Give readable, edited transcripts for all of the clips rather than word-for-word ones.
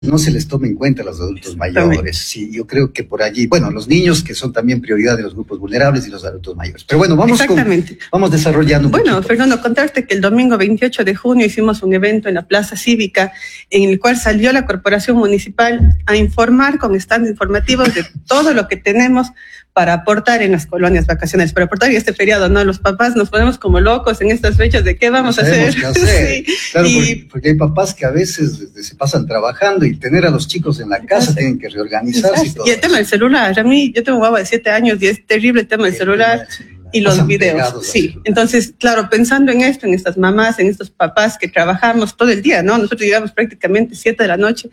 no se les tome en cuenta a los adultos mayores. Sí, yo creo que por allí, bueno, los niños que son también prioridad de los grupos vulnerables y los adultos mayores. Pero bueno, vamos desarrollando un poquito. Fernando, contarte que el domingo 28 de junio hicimos un evento en la Plaza Cívica en el cual salió la Corporación Municipal a informar con stands informativos de todo lo que tenemos para aportar en las colonias vacacionales, para aportar en este feriado, ¿no? Los papás nos ponemos como locos en estas fechas de qué vamos a hacer. Sí. Claro, porque hay papás que a veces se pasan trabajando y tener a los chicos en la casa tienen que reorganizarse. Y todo el tema del celular, yo tengo un guagua de 7 años y es terrible el tema del celular y los videos. Sí, entonces, claro, pensando en esto, en estas mamás, en estos papás que trabajamos todo el día, ¿no? Nosotros llegamos prácticamente 7 de la noche.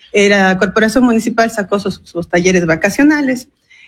La Corporación Municipal sacó sus talleres vacacionales.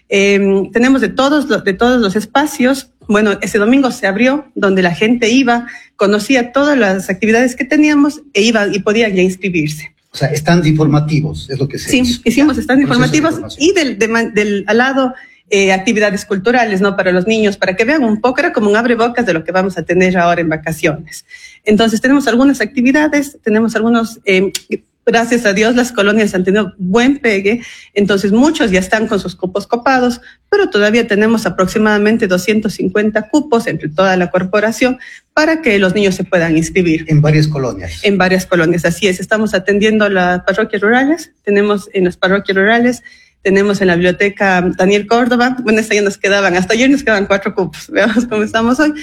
Tenemos de todos los espacios. Bueno, ese domingo se abrió donde la gente iba, conocía todas las actividades que teníamos e iba y podía ya inscribirse. O sea, stands informativos, es lo que se hizo. Sí, hicimos stands informativos y del al lado actividades culturales, ¿no? Para los niños, para que vean un poco, era como un abrebocas de lo que vamos a tener ahora en vacaciones. Entonces tenemos algunas actividades, tenemos algunos... Gracias a Dios las colonias han tenido buen pegue, entonces muchos ya están con sus cupos copados, pero todavía tenemos aproximadamente 250 cupos entre toda la corporación para que los niños se puedan inscribir. En varias colonias. En varias colonias, así es. Estamos atendiendo las parroquias rurales, tenemos en las parroquias rurales, tenemos en la biblioteca Daniel Córdoba, bueno, esta ya nos quedaban, hasta ayer nos quedaban 4 cupos, veamos cómo estamos hoy.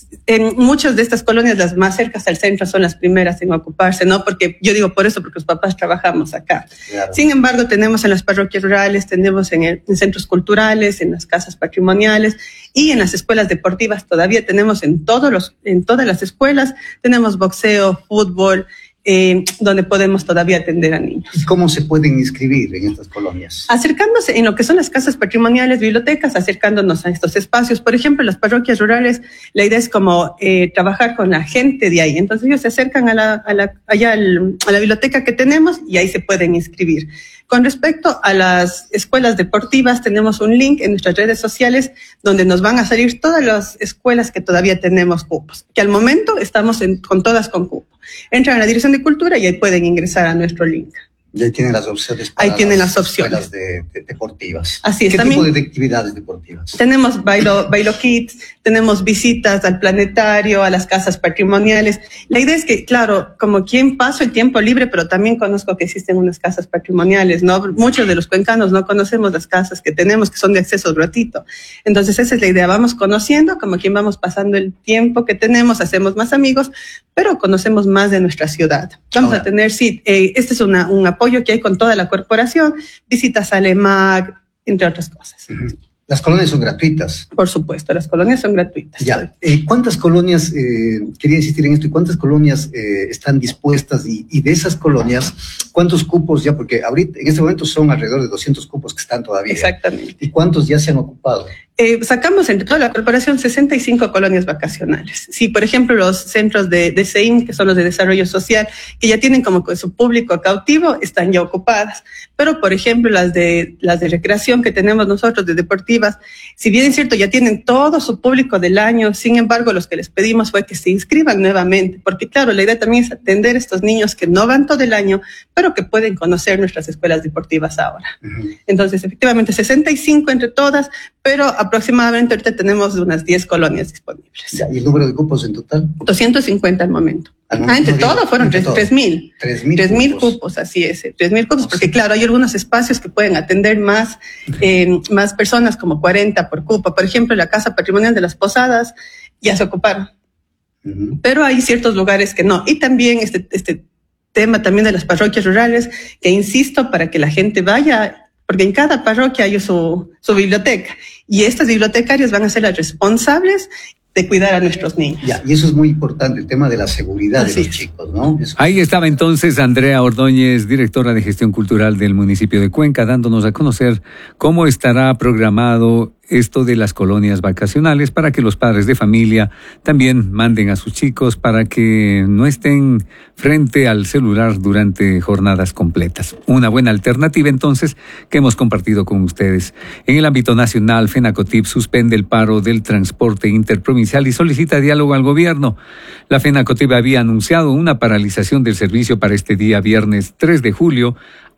En muchas de estas colonias, las más cercas al centro, son las primeras en ocuparse, ¿no? Porque yo digo por eso, porque los papás trabajamos acá. Claro. Sin embargo, tenemos en las parroquias rurales, tenemos en centros culturales, en las casas patrimoniales y en las escuelas deportivas. Todavía tenemos en todas las escuelas, tenemos boxeo, fútbol, donde podemos todavía atender a niños. ¿Y cómo se pueden inscribir en estas colonias? Acercándose en lo que son las casas patrimoniales, bibliotecas, acercándonos a estos espacios. Por ejemplo, las parroquias rurales, la idea es como trabajar con la gente de ahí. Entonces ellos se acercan a la biblioteca que tenemos y ahí se pueden inscribir. Con respecto a las escuelas deportivas, tenemos un link en nuestras redes sociales donde nos van a salir todas las escuelas que todavía tenemos cupos, que al momento estamos con todas con cupo. Entran a la Dirección de Cultura y ahí pueden ingresar a nuestro link. Y ahí tienen las opciones para las escuelas deportivas. Así es. ¿Qué tipo de actividades deportivas? Tenemos bailo kids, tenemos visitas al planetario, a las casas patrimoniales. La idea es que, claro, como quien paso el tiempo libre, pero también conozco que existen unas casas patrimoniales, ¿no? Muchos de los cuencanos no conocemos las casas que tenemos, que son de acceso gratuito. Entonces esa es la idea, vamos conociendo, como quien vamos pasando el tiempo que tenemos, hacemos más amigos, pero conocemos más de nuestra ciudad. Vamos a tener, este es un apoyo que hay con toda la corporación, visitas al EMAG, entre otras cosas. Las colonias son gratuitas. Por supuesto, las colonias son gratuitas. Ya. ¿Cuántas colonias, quería insistir en esto, y cuántas colonias están dispuestas y de esas colonias, cuántos cupos ya, porque ahorita, en este momento son alrededor de 200 cupos que están todavía. Exactamente. ¿Y cuántos ya se han ocupado? Sacamos entre toda la corporación 65 colonias vacacionales. Sí, por ejemplo, los centros de CEIM, que son los de desarrollo social, que ya tienen como su público cautivo, están ya ocupadas. Pero, por ejemplo, las de recreación que tenemos nosotros, de deportivas, si bien es cierto, ya tienen todo su público del año, sin embargo, los que les pedimos fue que se inscriban nuevamente, porque claro, la idea también es atender a estos niños que no van todo el año, pero que pueden conocer nuestras escuelas deportivas ahora. Entonces, efectivamente, 65 entre todas, pero aproximadamente ahorita tenemos unas 10 colonias disponibles. ¿Y el número de cupos en total? 250 al momento. Entre todo fueron 3.000. 3.000 cupos, así es. 3.000 cupos, porque claro, hay algunos espacios que pueden atender más personas, como 40 por cupo. Por ejemplo, la Casa Patrimonial de las Posadas ya se ocuparon. Pero hay ciertos lugares que no. Y también este tema también de las parroquias rurales, que insisto, para que la gente vaya, porque en cada parroquia hay su biblioteca, y estas bibliotecarias van a ser las responsables de cuidar a nuestros niños. Ya, y eso es muy importante, el tema de la seguridad de los chicos, ¿no? Ahí estaba entonces Andrea Ordóñez, directora de Gestión Cultural del municipio de Cuenca, dándonos a conocer cómo estará programado esto de las colonias vacacionales para que los padres de familia también manden a sus chicos para que no estén frente al celular durante jornadas completas. Una buena alternativa entonces que hemos compartido con ustedes. En el ámbito nacional, FENACOTIP suspende el paro del transporte interprovincial y solicita diálogo al gobierno. La FENACOTIP había anunciado una paralización del servicio para este día viernes 3 de julio